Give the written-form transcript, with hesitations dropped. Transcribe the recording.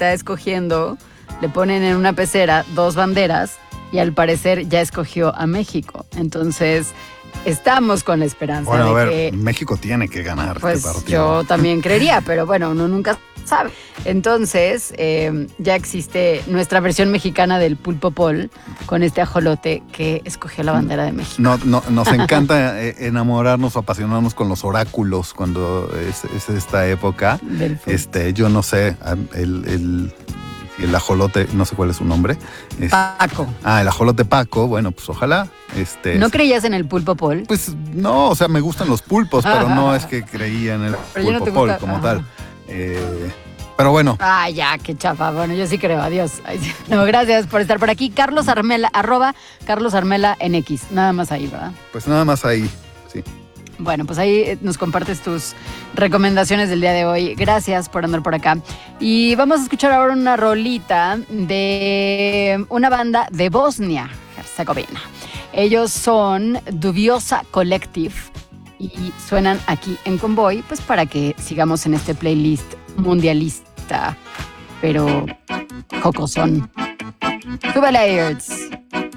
está escogiendo, le ponen en una pecera 2 banderas y al parecer ya escogió a México. Entonces, estamos con la esperanza Bueno, de a ver, que... México tiene que ganar Pues este partido. yo también creería, pero bueno, uno nunca sabe. Entonces, ya existe nuestra versión mexicana del pulpo Pol con este ajolote que escogió la bandera de México. Nos encanta enamorarnos o apasionarnos con los oráculos cuando es esta época. Del fútbol. Yo no sé, el ajolote, no sé cuál es su nombre. Paco. El ajolote Paco, bueno, pues ojalá. ¿No creías en el pulpo Pol? Pues no, o sea, me gustan los pulpos, pero no es que creía en el pulpo Pol como tal. Pero bueno. Ya, qué chafa. Bueno, yo sí creo. Adiós. Ay, sí. No, gracias por estar por aquí. Carlos Armela, @CarlosArmela en X. Nada más ahí, ¿verdad? Pues nada más ahí, sí. Bueno, pues ahí nos compartes tus recomendaciones del día de hoy. Gracias por andar por acá. Y vamos a escuchar ahora una rolita de una banda de Bosnia-Herzegovina. Ellos son Dubiosa Collective y suenan aquí en Convoy, pues para que sigamos en este playlist mundialista, pero jocosón. Súbele, Ayers.